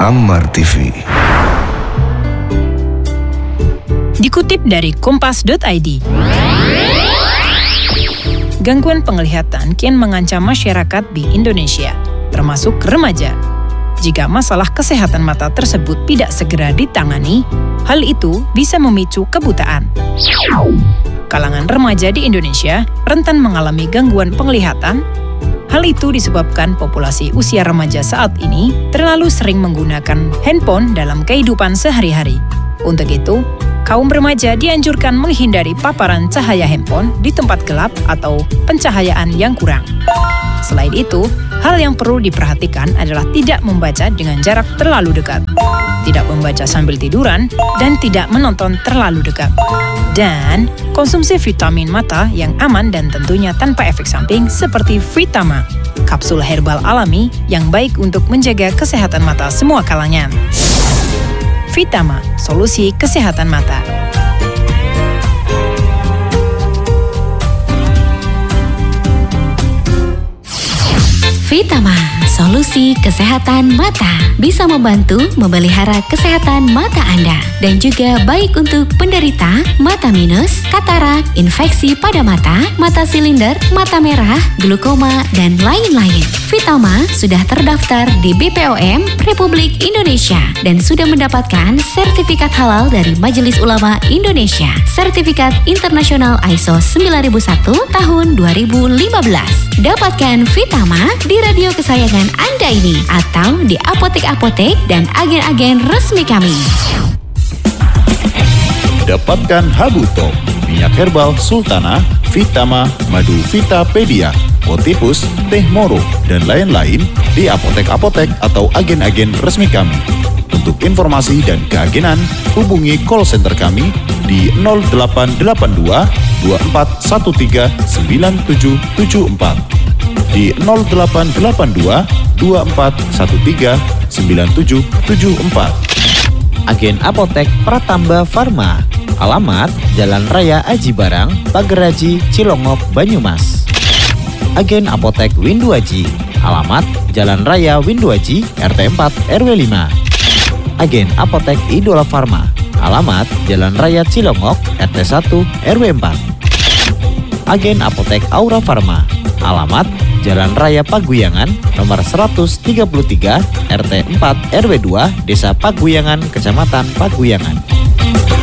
Ammar TV. Dikutip dari kompas.id, gangguan penglihatan kian mengancam masyarakat di Indonesia, termasuk remaja. Jika masalah kesehatan mata tersebut tidak segera ditangani, hal itu bisa memicu kebutaan. Kalangan remaja di Indonesia rentan mengalami gangguan penglihatan. Hal itu disebabkan populasi usia remaja saat ini terlalu sering menggunakan handphone dalam kehidupan sehari-hari. Untuk itu, kaum remaja dianjurkan menghindari paparan cahaya handphone di tempat gelap atau pencahayaan yang kurang. Selain itu, hal yang perlu diperhatikan adalah tidak membaca dengan jarak terlalu dekat, tidak membaca sambil tiduran, dan tidak menonton terlalu dekat. Dan konsumsi vitamin mata yang aman dan tentunya tanpa efek samping seperti Vitama, kapsul herbal alami yang baik untuk menjaga kesehatan mata semua kalangan. Vitama, solusi kesehatan mata. Vitama, solusi kesehatan mata, bisa membantu memelihara kesehatan mata Anda dan juga baik untuk penderita mata minus, katarak, infeksi pada mata silinder, mata merah, glaukoma, dan lain-lain. Vitama sudah terdaftar di BPOM Republik Indonesia dan sudah mendapatkan sertifikat halal dari Majelis Ulama Indonesia, sertifikat internasional ISO 9001 tahun 2015. Dapatkan Vitama di radio kesayangan Anda ini atau di apotek-apotek dan agen-agen resmi kami. Dapatkan Habuto, minyak herbal Sultana, Vitama, madu Vitapedia, Potipus, teh moro, dan lain-lain di apotek-apotek atau agen-agen resmi kami. Untuk informasi dan keagenan, hubungi call center kami di 0882 2413 9774. Di 0882 2413 9774. Agen Apotek Pratamba Farma. Alamat Jalan Raya Aji Barang, Pageraji, Cilongok, Banyumas. Agen Apotek Windu Aji. Alamat Jalan Raya Windu Aji, RT 4 RW 5. Agen Apotek Idola Farma. Alamat Jalan Raya Cilongok, RT 1 RW 4. Agen Apotek Aura Farma. Alamat Jalan Raya Paguyangan, nomor 133, RT 4 RW 2, Desa Paguyangan, Kecamatan Paguyangan.